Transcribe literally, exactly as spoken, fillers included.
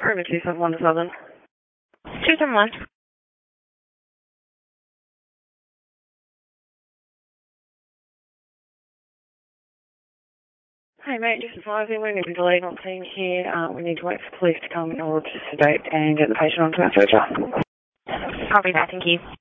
River two seven one to Southern. two seven one. Hey mate, just advising we're going to be delayed on scene here. Uh, we need to wait for police to come in order to sedate and get the patient onto our stretcher. Copy that, thank you.